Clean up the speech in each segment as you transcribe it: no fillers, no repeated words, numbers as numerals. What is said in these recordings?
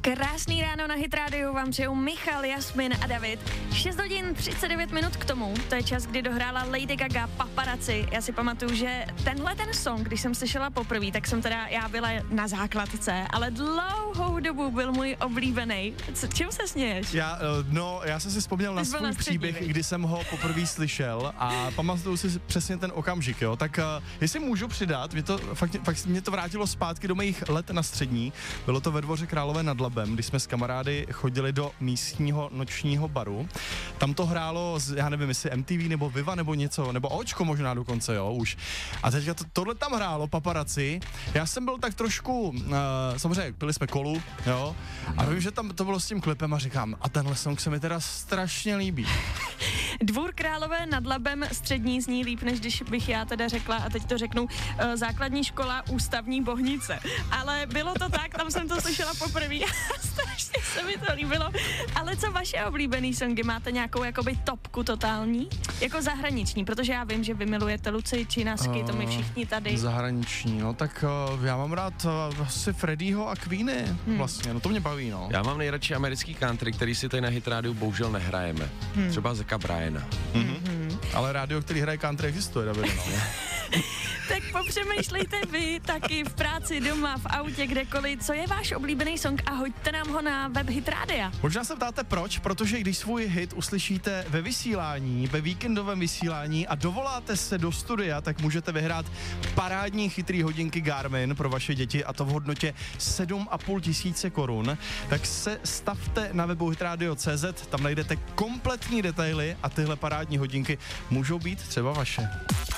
Krásný ráno na Hit Radio vám přejou Michal, Jasmin a David. 6 hodin 39 minut k tomu, to je čas, kdy dohrála Lady Gaga Paparazzi. Já si pamatuju, že tenhle ten song, když jsem slyšela poprvé, tak jsem já byla na základce, ale dlouhou dobu byl můj oblíbený. Čemu se směješ? Já jsem si vzpomněl na svůj příběh, kdy jsem ho poprvé slyšel a pamatuju si přesně ten okamžik, jo. Tak jestli můžu přidat, mě to vrátilo zpátky do mých let na střední. Bylo to ve Dvoře Králové nad Labem, když jsme s kamarády chodili do místního nočního baru. Tam to hrálo, já nevím, jestli MTV nebo Viva nebo něco, nebo Očko možná dokonce, jo, už. A teďka tohle tam hrálo, Paparazzi. Já jsem byl tak trošku, samozřejmě pili jsme kolu, jo, a vím, že tam to bylo s tím klipem a říkám, a tenhle song se mi teda strašně líbí. Dvůr Králové nad Labem, střední zní líp, než když bych já teda řekla, a teď to řeknu, základní škola Ústavní Bohnice. Ale bylo to tak, tam jsem to slyšela poprvé a strašně se mi to líbilo. Ale co vaše oblíbený songy? Máte nějakou jakoby topku totální? Jako zahraniční, protože já vím, že vy milujete Luci Činasky, to my všichni tady. Zahraniční, no tak já mám rád asi Freddieho a Queeny vlastně, no to mě baví, no. Já mám nejradši americký country, který si tady na Hit Radio bohužel nehrajeme. Třeba Zacka Bryana. Ale rádio, který hraje country, existuje, David, no. Tak popřemýšlejte vy taky v práci, doma, v autě, kdekoliv, co je váš oblíbený song a hoďte nám ho na web Hit Radia. Možná se ptáte proč, protože když svůj hit uslyšíte ve vysílání, ve víkendovém vysílání a dovoláte se do studia, tak můžete vyhrát parádní chytrý hodinky Garmin pro vaše děti a to v hodnotě 7,5 tisíce korun. Tak se stavte na webu hitradio.cz, tam najdete kompletní detaily a tyhle parádní hodinky můžou být třeba vaše.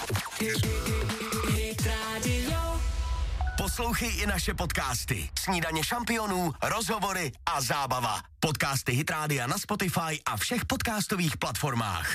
Poslouchej i naše podcasty. Snídaně šampionů, rozhovory a zábava. Podcasty Hit Rádia na Spotify a všech podcastových platformách.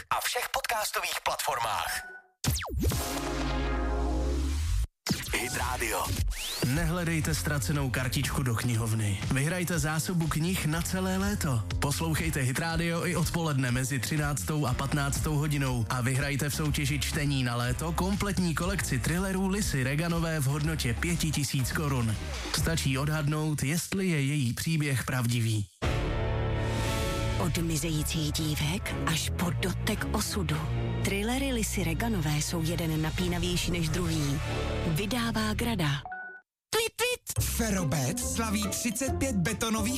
Hit Radio. Nehledejte ztracenou kartičku do knihovny. Vyhrajte zásobu knih na celé léto. Poslouchejte Hit Radio i odpoledne mezi 13. a 15. hodinou a vyhrajte v soutěži čtení na léto kompletní kolekci thrillerů Lisy Reganové v hodnotě 5 000 korun. Stačí odhadnout, jestli je její příběh pravdivý. Od mizejících dívek až po dotek osudu. Thrillery Lisy Reganové jsou jeden napínavější než druhý. Vydává Grada. Ferrobat slaví 35 betonových